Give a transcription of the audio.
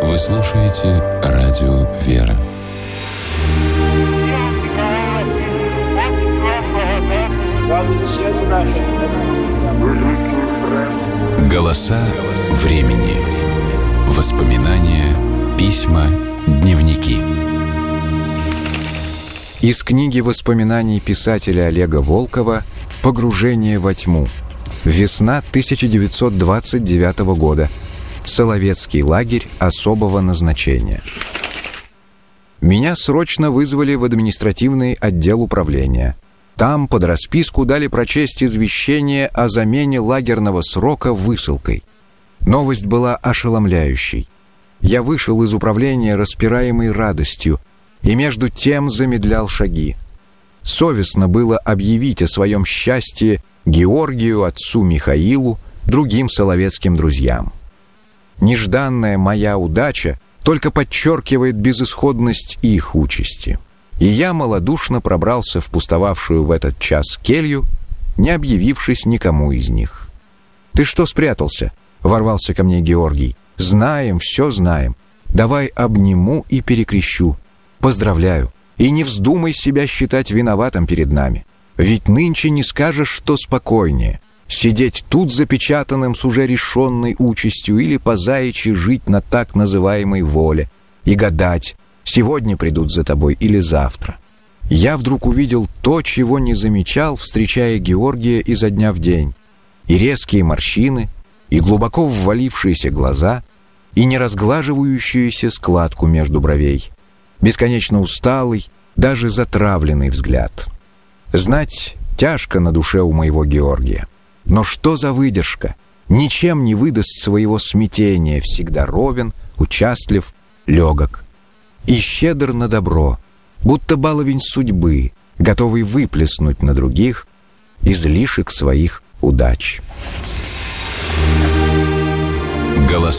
Вы слушаете радио «Вера». Голоса времени. Воспоминания, письма, дневники. Из книги воспоминаний писателя Олега Волкова «Погружение во тьму». Весна 1929 года. Соловецкий лагерь особого назначения. Меня срочно вызвали в административный отдел управления. Там под расписку дали прочесть извещение о замене лагерного срока высылкой. Новость была ошеломляющей. Я вышел из управления, распираемый радостью, и между тем замедлял шаги. Совестно было объявить о своем счастье Георгию, отцу Михаилу, другим соловецким друзьям. Нежданная моя удача только подчеркивает безысходность их участи. И я малодушно пробрался в пустовавшую в этот час келью, не объявившись никому из них. «Ты что спрятался?» — ворвался ко мне Георгий. «Знаем, все знаем. Давай обниму и перекрещу. Поздравляю. И не вздумай себя считать виноватым перед нами. Ведь нынче не скажешь, что спокойнее. Сидеть тут запечатанным с уже решенной участью или по-заячьи жить на так называемой воле и гадать, сегодня придут за тобой или завтра». Я вдруг увидел то, чего не замечал, встречая Георгия изо дня в день. И резкие морщины, и глубоко ввалившиеся глаза, и неразглаживающуюся складку между бровей. Бесконечно усталый, даже затравленный взгляд. Знать, тяжко на душе у моего Георгия. Но что за выдержка? Ничем не выдаст своего смятения, всегда ровен, участлив, легок. И щедр на добро, будто баловень судьбы, готовый выплеснуть на других излишек своих удач. Голоса